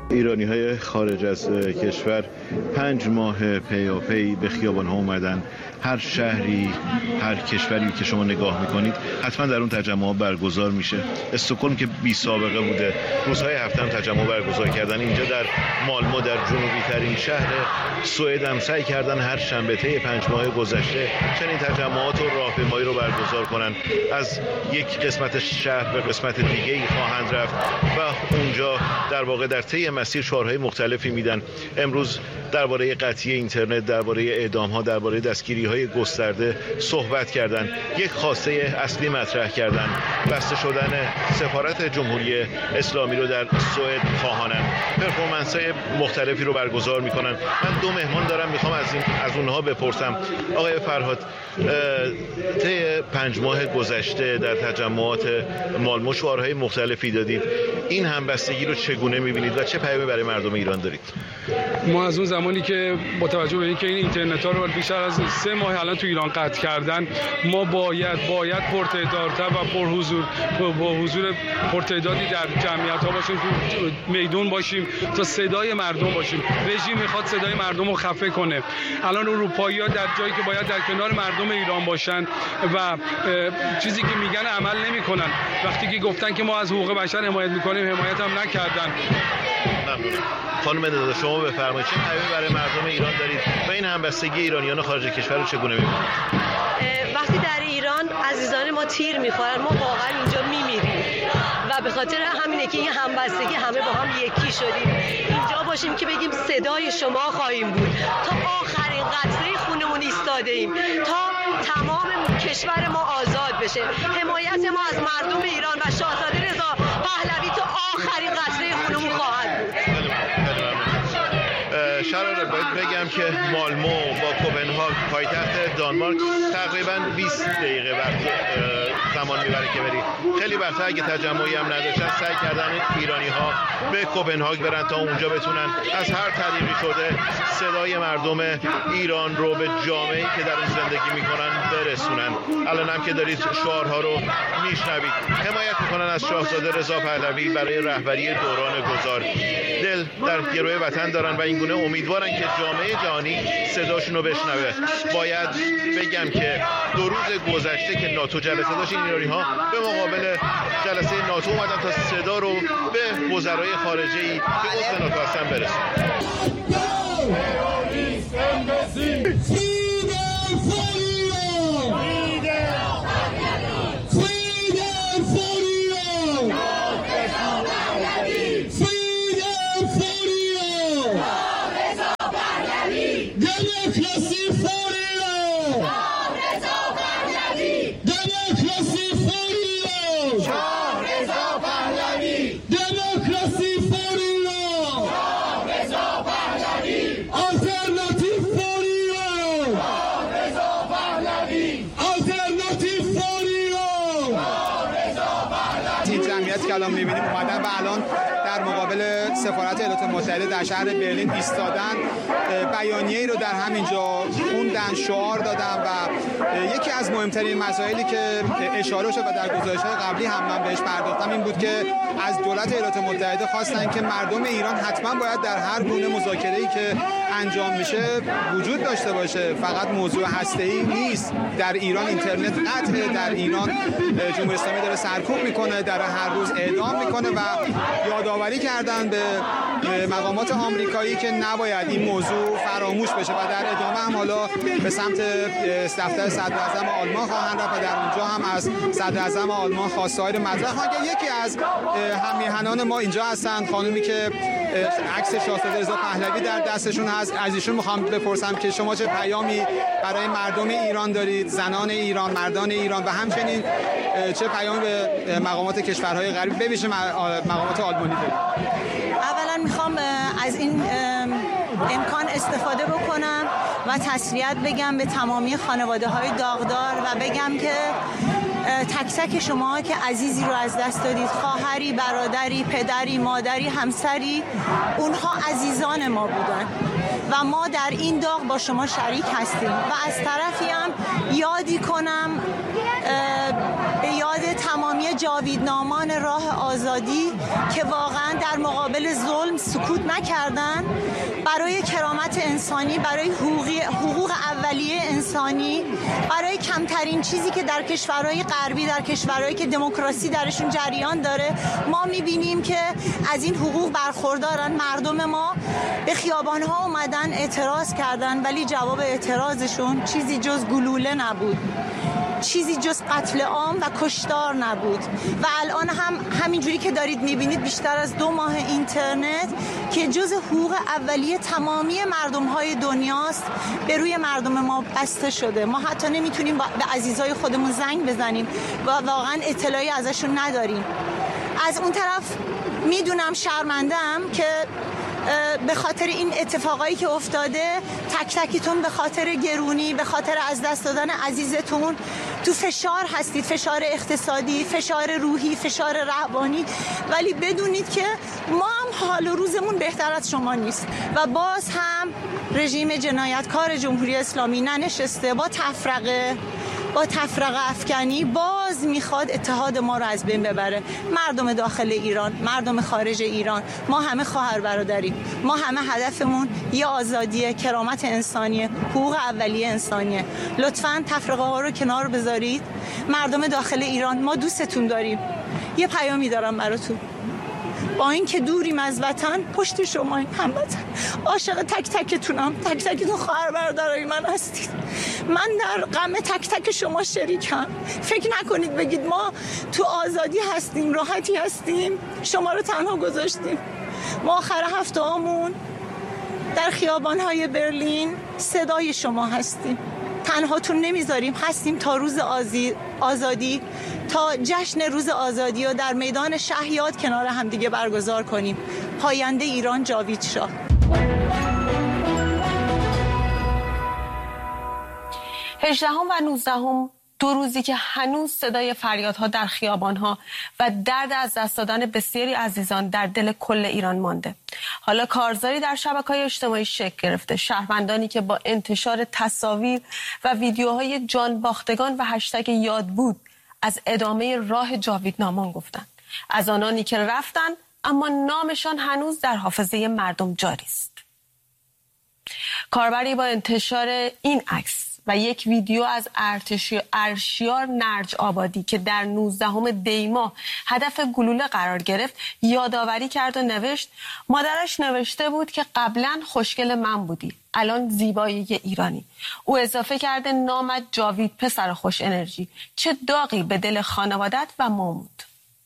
ایرانی‌های خارج از کشور 5 ماه پیاپی به خیابان‌ها اومدن. هر شهری، هر کشوری که شما نگاه میکنید حتما در اون تجمع برگزار میشه. استکهلم که بی سابقه بوده، روزهای هفته هم تجمع برگزار کردن. اینجا در مالمو، در جنوبی ترین شهر سوئد هم سعی کردن هر شنبه طی 5 ماه گذشته چنین تجمعات و راهپیمایی رو برگزار کنن. از یک قسمت شهر به قسمت دیگه‌ای خواهند رفت و اونجا در واقع در طی مسیر شعارهای مختلفی میدن. امروز درباره قطعی اینترنت، درباره اعدام‌ها، درباره دستگیری‌های گسترده صحبت کردن. یک خواسته اصلی مطرح کردن، بسته شدن سفارت جمهوری اسلامی رو در سوئد خواهانن. پرفورمنس‌های مختلفی رو برگزار میکنن. من 2 مهمان دارم، میخوام از اونها بپرسم. آقای فرهاد، طی 5 ماه گذشته در تجمعات مالمو شعارهای مختلفی دادید. این همبستگی رو چگونه میبینید و چه پیامی برای مردم ایران دارید؟ ما از اون زمانی که با توجه به اینکه این اینترنت ها رو بیشتر از 3 ماه الان تو ایران قطع کردن، ما باید پرتعدادتر و با حضور پرتعدادی در جمعیت ها باشیم، تو میدون باشیم تا صدای مردم باشیم. رژیم میخواد صدای مردم رو خفه کنه. الان اروپایی‌ها در جایی که باید در کنار مردم ایران باشن و چیزی که میگن عمل نمیکنن. وقتی که گفتن که ما از حقوق بشر حمایت میکنیم، حمایت هم نکردن. ممنونم. خانم دادا، شما بفرمایید چه پیامی برای مردم ایران دارید و این همبستگی ایرانیان خارج کشور رو چگونه می‌بینید؟ وقتی در ایران عزیزان ما تیر می‌خورن، ما واقعا اینجا می‌میریم و به خاطر همینه که این همبستگی همه با هم یکی شدیم. اینجا باشیم که بگیم صدای شما خواهیم بود. تا آخرین قطره خونمون ایستاده ایم تا تمام کشور ما آزاد بشه. حمایت ما از مردم ایران و شاهزاده رضا پهلوی تا آخرین قطره خونمون خواهد بود. شراره باید بگم که مالمو با کوپنهاگ پایتخت دانمارک تقریبا 20 دقیقه وقت زمان میبره که بری. خیلی وقتا اگه تجمعی هم نداشتن سعی کردن ایرانی ها به کوپنهاگ برن تا اونجا بتونن از هر طریقی شده صدای مردم ایران رو به جامعه‌ای که در اون زندگی میکنن برسونن. الان هم که دارید شعارها رو میشنوید، حمایت میکنن از شاهزاده رضا پهلوی برای رهبری دوران گذار. دل در گروه وطن دارن و اینگونه امیدوارن که جامعه جهانی صداشون رو بشنوه. باید بگم که 2 روز گذشته که ناتو جلسه داشت، این ایرانی‌ها به مقابل جلسه ناتو اومدن تا صدا رو به وزرای خارجه‌ای که عضو ناتو هستن برسونن. که الان می‌بینیم اومدن و الان در مقابل سفارت ایالات متحده در شهر برلین ایستادن، بیانیه‌ای رو در همینجا خوندن، شعار دادن و یکی از مهمترین مسائلی که اشاره شد و در گزارش‌های قبلی هم من بهش پرداختم این بود که از دولت ایالات متحده خواستن که مردم ایران حتما باید در هر گونه مذاکره‌ای که انجام میشه وجود داشته باشه. فقط موضوع هسته‌ای نیست. در ایران اینترنت قطعه، در ایران جمهوری اسلامی داره سرکوب میکنه، در هر روز اعدام میکنه و یادآوری کردن به مقامات آمریکایی که نباید این موضوع فراموش بشه و در ادامه هم حالا به سمت دفتر صدراعظم آلمان خواهند رفت و در اونجا هم از صدراعظم آلمان خواسته‌های رو مطرح خواهند کرد. یکی از هم‌میهنان ما اینجا هستن، خانومی که عکس شاهزاده رضا پهلوی در دستشون هست. از ایشون میخوام بپرسم که شما چه پیامی برای مردم ایران دارید، زنان ایران، مردان ایران و همچنین چه پیامی به مقامات کشورهای غریب به ویژه مقامات آلمانی دارید؟ اولا میخوام از این امکان استفاده بکنم و تسلیت بگم به تمامی خانواده‌های داغدار و بگم که تک تک شما که عزیزی رو از دست دادید، خواهری، برادری، پدری، مادری، همسری، اونها عزیزان ما بودن و ما در این داغ با شما شریک هستیم و از طرفی هم یادی کنم به یاد تمامی جاویدنامان راه آزادی که واقعا در مقابل ظلم سکوت نکردن، برای کرامت انسانی، برای حقوق اولیه انسانی، برای کمترین چیزی که در کشورهای غربی، در کشورهایی که دموکراسی درشون جریان داره ما میبینیم که از این حقوق برخوردارن. مردم ما به خیابان‌ها اومدن اعتراض کردن، ولی جواب اعتراضشون چیزی جز گلوله نبود، چیزی جز قتل عام و کشتار نبود. و الان هم همینجوری که دارید میبینید بیشتر از 2 ماه اینترنت که جز حقوق اولیه تمامی مردم‌های دنیاست به روی مردم ما بسته شده. ما حتی نمیتونیم به عزیزای خودمون زنگ بزنیم و واقعا اطلاعی ازشون نداریم. از اون طرف میدونم شرمنده‌ام که به خاطر این اتفاقایی که افتاده تک تکیتون به خاطر گرونی، به خاطر از دست دادن عزیزتون تو فشار هستید، فشار اقتصادی، فشار روحی، فشار روانی، ولی بدونید که ما هم حال و روزمون بهتر از شما نیست و باز هم رژیم جنایتکار جمهوری اسلامی ننشسته با تفرقه افکنی باز میخواد اتحاد ما رو از بین ببره. مردم داخل ایران، مردم خارج ایران، ما همه خواهر برادریم، ما همه هدفمون یه آزادیه، کرامت انسانیه، حقوق اولیه انسانیه. لطفاً تفرقه ها رو کنار بذارید. مردم داخل ایران ما دوستتون داریم. یه پیامی دارم براتون، با این که دوریم از وطن پشت شماییم هموطن. عاشق تک تکتونم، تک تکتون خواهر برادرای من هستید. من در غم تک تک شما شریکم. فکر نکنید بگید ما تو آزادی هستیم، راحتی هستیم، شما رو تنها گذاشتیم. ما آخر هفته هامون در خیابان‌های برلین صدای شما هستیم، تنهاتون نمیذاریم، هستیم تا روز آزادی، تا جشن روز آزادی رو در میدان شهیاد کنار همدیگه برگزار کنیم. پاینده ایران جاوید شاه. 18 و 19 2 روزی که هنوز صدای فریادها در خیابانها و درد از دست دادن بسیاری عزیزان در دل کل ایران مانده. حالا کارزاری در شبکه‌های اجتماعی شکل گرفته. شهروندانی که با انتشار تصاویر و ویدیوهای جان باختگان و هشتگ یاد بود از ادامه راه جاویدنامان گفتند. از آنانی که رفتن اما نامشان هنوز در حافظه مردم جاری است. کاربری با انتشار این عکس و یک ویدیو از ارشیار نرج آبادی که در 19 دی ماه هدف گلوله قرار گرفت یادآوری کرد و نوشت: مادرش نوشته بود که قبلا خوشگل من بودی، الان زیبایی ایرانی. او اضافه کرده نامت جاوید پسر خوش انرژی، چه داغی به دل خانوادت و مامود.